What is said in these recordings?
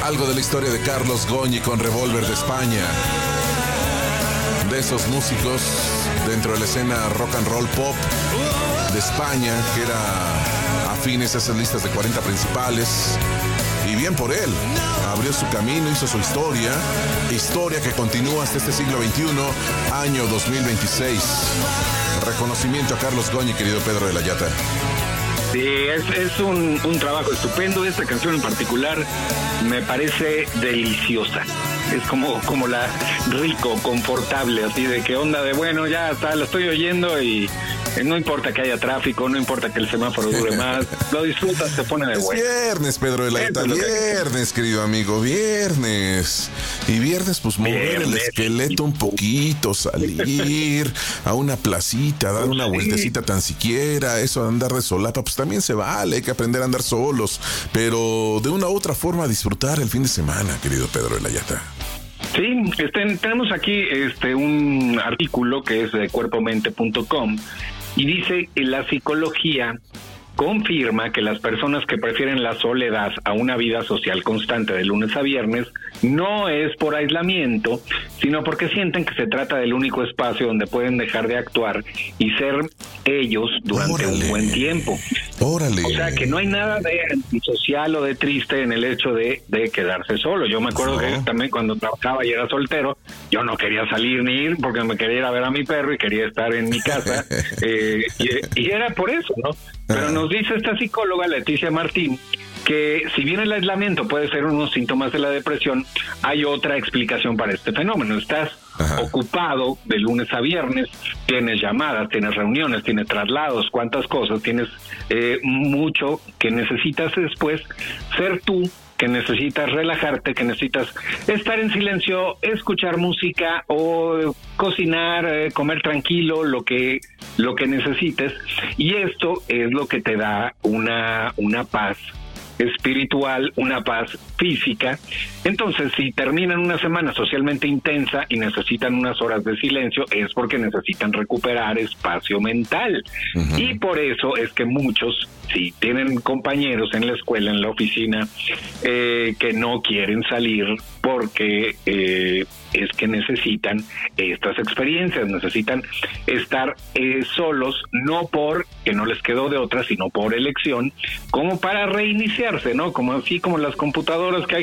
Algo de la historia de Carlos Goñi con Revólver de España. De esos músicos dentro de la escena rock and roll pop de España, que era afines a esas listas de 40 principales. Y bien por él, abrió su camino, hizo su historia que continúa hasta este siglo XXI, año 2026. Reconocimiento a Carlos Goñi, querido Pedro de la Yata. Sí, es un trabajo estupendo. Esta canción en particular me parece deliciosa. Es como la rico, confortable, así de que onda de bueno, ya está, la estoy oyendo y no importa que haya tráfico, no importa que el semáforo dure más, lo disfrutas, te pone de bueno. Viernes, Pedro de la Yata, viernes, querido amigo, viernes. Y viernes, pues mover el esqueleto un poquito, salir a una placita, dar una vueltecita tan siquiera, eso de andar de solapa, pues también se vale, hay que aprender a andar solos, pero de una u otra forma disfrutar el fin de semana, querido Pedro de la Yata. Sí, tenemos aquí un artículo que es de cuerpomente.com y dice que la psicología confirma que las personas que prefieren la soledad a una vida social constante de lunes a viernes no es por aislamiento, sino porque sienten que se trata del único espacio donde pueden dejar de actuar y ser ellos durante un buen tiempo. Órale. O sea, que no hay nada de antisocial o de triste en el hecho de quedarse solo. Yo me acuerdo que también cuando trabajaba y era soltero, yo no quería salir ni ir porque me quería ir a ver a mi perro y quería estar en mi casa. Y era por eso, ¿no? Pero nos dice esta psicóloga Leticia Martín que si bien el aislamiento puede ser unos síntomas de la depresión, hay otra explicación para este fenómeno. Estás ocupado de lunes a viernes, tienes llamadas, tienes reuniones, tienes traslados, cuántas cosas, tienes mucho que necesitas después ser tú, que necesitas relajarte, que necesitas estar en silencio, escuchar música o cocinar, comer tranquilo, lo que necesites, y esto es lo que te da una paz espiritual, una paz física. Entonces, si terminan una semana socialmente intensa y necesitan unas horas de silencio, es porque necesitan recuperar espacio mental. Y por eso es que muchos, si tienen compañeros en la escuela, en la oficina, que no quieren salir porque es que necesitan estas experiencias, necesitan estar solos, no por que no les quedó de otra, sino por elección, como para reiniciarse, ¿no? Como así como las computadoras que hay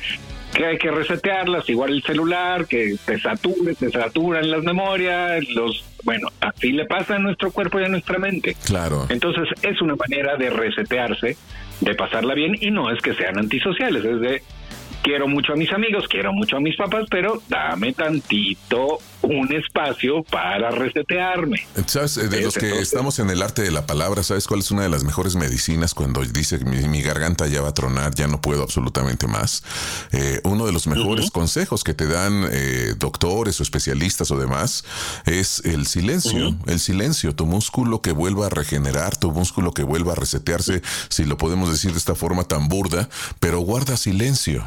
que resetearlas, igual el celular, que te saturan las memorias, bueno, así le pasa a nuestro cuerpo y a nuestra mente. Claro. Entonces es una manera de resetearse, de pasarla bien, y no es que sean antisociales, es de quiero mucho a mis amigos, quiero mucho a mis papás, pero dame tantito un espacio para resetearme. ¿Sabes? De los que estamos en el arte de la palabra, ¿sabes cuál es una de las mejores medicinas cuando dice mi garganta ya va a tronar, ya no puedo absolutamente más? Uno de los mejores consejos que te dan doctores o especialistas o demás es el silencio. El silencio, tu músculo que vuelva a regenerar, tu músculo que vuelva a resetearse, si lo podemos decir de esta forma tan burda, pero guarda silencio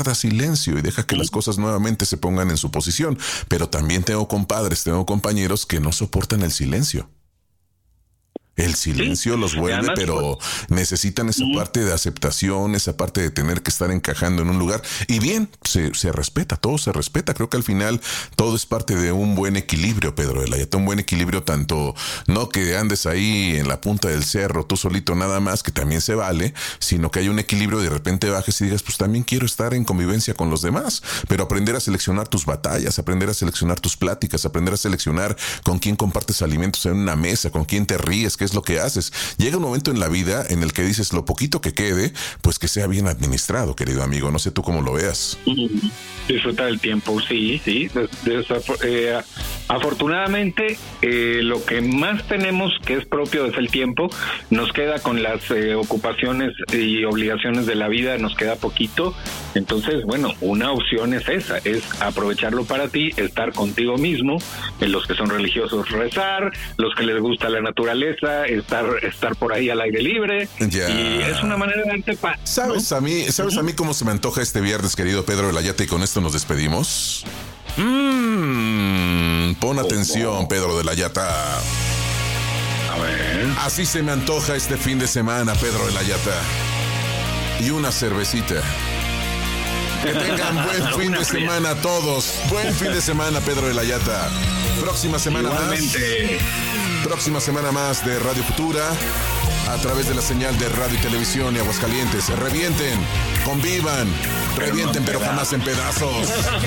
y deja que las cosas nuevamente se pongan en su posición. Pero también tengo compañeros que no soportan el silencio. El silencio los vuelve, además, pero necesitan esa parte de aceptación, esa parte de tener que estar encajando en un lugar. Y bien, se respeta, todo se respeta. Creo que al final todo es parte de un buen equilibrio, Pedro de la Yata. Un buen equilibrio, tanto no que andes ahí en la punta del cerro, tú solito nada más, que también se vale, sino que hay un equilibrio, de repente bajes y digas, pues también quiero estar en convivencia con los demás. Pero aprender a seleccionar tus batallas, aprender a seleccionar tus pláticas, aprender a seleccionar con quién compartes alimentos en una mesa, con quién te ríes, qué es lo que haces. Llega un momento en la vida en el que dices, lo poquito que quede, pues que sea bien administrado, querido amigo. No sé tú cómo lo veas. Disfrutar el tiempo, sí. Afortunadamente, lo que más tenemos que es propio es el tiempo. Nos queda con las ocupaciones y obligaciones de la vida, nos queda poquito. Entonces, bueno, una opción es esa, es aprovecharlo para ti, estar contigo mismo. En los que son religiosos, rezar, los que les gusta la naturaleza, estar por ahí al aire libre. Ya. Y es una manera de darte paz, ¿no? ¿Sabes a mí cómo se me antoja este viernes, querido Pedro de la Yata? Y con esto nos despedimos. Pon atención, Pedro de la Yata. A ver. Así se me antoja este fin de semana, Pedro de la Yata. Y una cervecita. Que tengan buen fin de semana todos. Buen fin de semana, Pedro de la Yata. Próxima semana Igualmente. Próxima semana más de Radio Futura a través de la señal de Radio y Televisión y Aguascalientes. Revienten, convivan, revienten, pero jamás en pedazos.